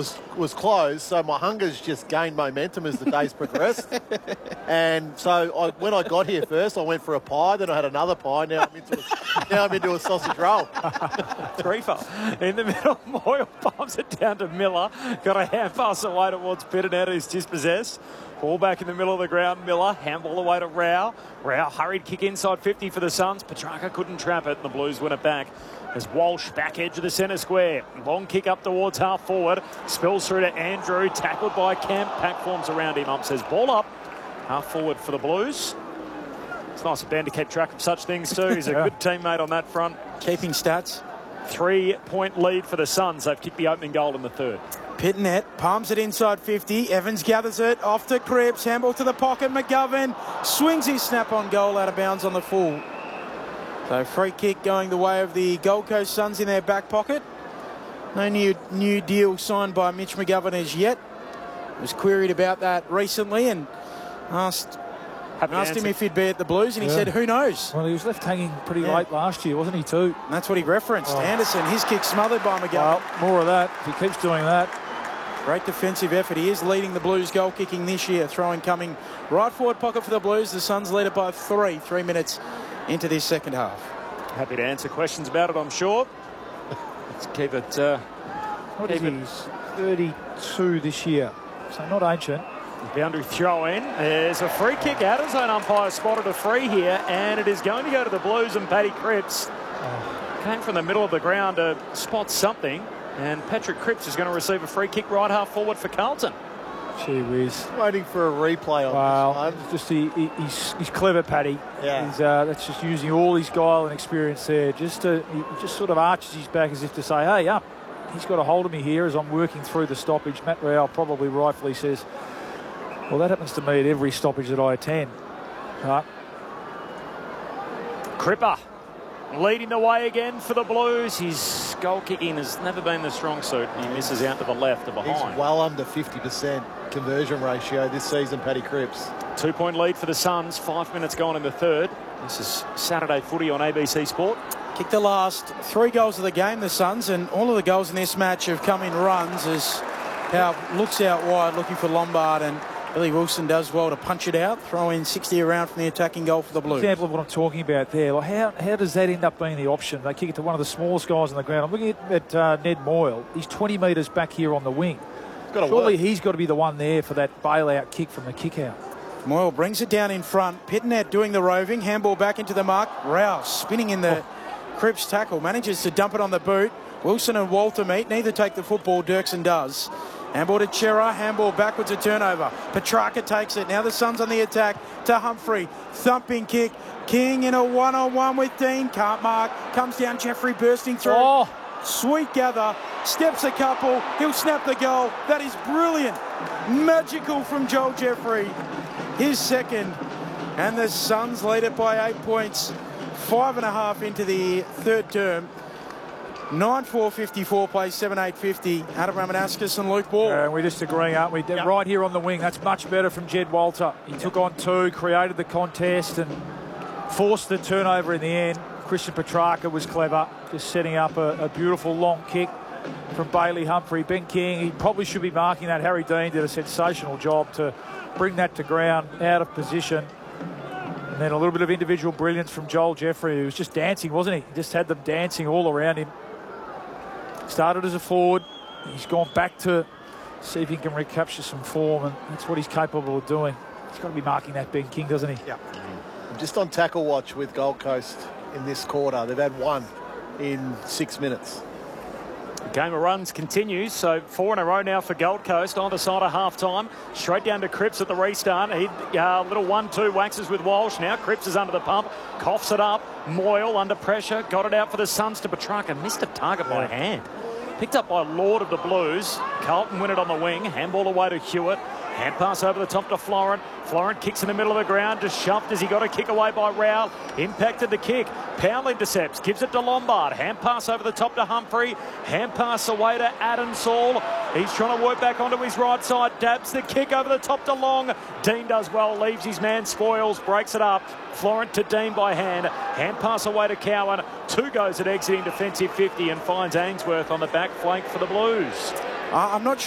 was closed, so my hunger's just gained momentum as the days progressed. And so when I got here first, I went for a pie, then I had another pie. Now I'm into a sausage roll. Threefer in the middle. Moyle bumps it down to Miller. Got a hand pass away towards Pittonet, who's dispossessed. Ball back in the middle of the ground. Miller, handball away to Rao. Rao hurried kick inside 50 for the Suns. Petrarca couldn't trap it, and the Blues win it back. As Walsh back edge of the centre square. Long kick up towards half forward. Spills through to Andrew. Tackled by Camp. Pack forms around him. Ump says ball up. Half forward for the Blues. It's nice of Ben to keep track of such things too. He's a good teammate on that front. Keeping stats. 3-point lead for the Suns. They've kicked the opening goal in the third. Pittonet palms it inside 50. Evans gathers it off to Cripps. Handball to the pocket. McGovern swings his snap on goal out of bounds on the full. So free kick going the way of the Gold Coast Suns in their back pocket. No new deal signed by Mitch McGovern as yet. Was queried about that recently and asked him if he'd be at the Blues, and he said, who knows? Well, he was left hanging pretty late last year, wasn't he, too? And that's what he referenced. Anderson, his kick smothered by McGovern. Well, more of that. If he keeps doing that. Great defensive effort. He is leading the Blues goal kicking this year. Throwing coming right forward pocket for the Blues. The Suns lead it by 3 minutes into this second half. Happy to answer questions about it, I'm sure. Let's keep it... What is he? He's 32 this year, so not ancient. Boundary throw in. There's a free kick out of zone. Umpire spotted a free here, and it is going to go to the Blues and Paddy Cripps. Came from the middle of the ground to spot something, and Patrick Cripps is going to receive a free kick right half forward for Carlton. Gee whiz. Waiting for a replay on this one. He's clever, Paddy. Yeah. That's just using all his guile and experience there. He just sort of arches his back as if to say, hey, up. He's got a hold of me here as I'm working through the stoppage. Matt Rowell probably rightfully says, well, that happens to me at every stoppage that I attend. Cripper leading the way again for the Blues. His goal kicking has never been the strong suit. He misses out to the left of behind. He's well under 50% conversion ratio this season, Paddy Cripps. 2-point lead for the Suns. 5 minutes gone in the third. This is Saturday footy on ABC Sport. Kicked the last 3 goals of the game, the Suns, and all of the goals in this match have come in runs as Howe looks out wide looking for Lombard, and Billy Wilson does well to punch it out, throw in 60 around from the attacking goal for the Blues. Example of what I'm talking about there. Like how does that end up being the option? They kick it to one of the smallest guys on the ground. I'm looking at Ned Moyle. He's 20 metres back here on the wing. Surely he's got to be the one there for that bailout kick from the kick out. Moyle brings it down in front. Pittonet doing the roving. Handball back into the mark. Rouse spinning in the Cripps tackle. Manages to dump it on the boot. Wilson and Walter meet. Neither take the football. Dirksen does. Handball to Chera, handball backwards, a turnover. Petrarca takes it. Now the Suns on the attack to Humphrey. Thumping kick. King in a one-on-one with Dean. Can't mark. Comes down, Jeffrey bursting through. Sweet gather. Steps a couple. He'll snap the goal. That is brilliant. Magical from Joel Jeffrey. His second. And the Suns lead it by 8 points. 5.5 into the third term. 9-4-54 plays 7-8-50. Adam Ramanauskas and Luke Ball. We're just agreeing, aren't we? Yep. Right here on the wing. That's much better from Jed Walter. He took on 2, created the contest and forced the turnover in the end. Christian Petrarca was clever, just setting up a beautiful long kick from Bailey Humphrey. Ben King, he probably should be marking that. Harry Dean did a sensational job to bring that to ground, out of position. And then a little bit of individual brilliance from Joel Jeffrey, who was just dancing, wasn't he? He just had them dancing all around him. Started as a forward. He's gone back to see if he can recapture some form, and that's what he's capable of doing. He's got to be marking that Ben King, doesn't he? Yeah. I'm just on tackle watch with Gold Coast in this quarter. They've had 1 in 6 minutes. The game of runs continues, so 4 in a row now for Gold Coast. Either side of half-time. Straight down to Cripps at the restart. He little 1-2 waxes with Walsh. Now Cripps is under the pump. Coughs it up. Moyle under pressure. Got it out for the Suns to Petrarca. Missed a target by hand. Picked up by Lord of the Blues. Carlton win it on the wing. Handball away to Hewitt. Hand pass over the top to Florent. Florent kicks in the middle of the ground. Just shoved as he got a kick away by Rowell. Impacted the kick. Powell intercepts. Gives it to Lombard. Hand pass over the top to Humphrey. Hand pass away to Adam Saul. He's trying to work back onto his right side. Dabs the kick over the top to Long. Dean does well. Leaves his man. Spoils. Breaks it up. Florent to Dean by hand. Hand pass away to Cowan. 2 goes at exiting defensive 50 and finds Ainsworth on the back flank for the Blues. I'm not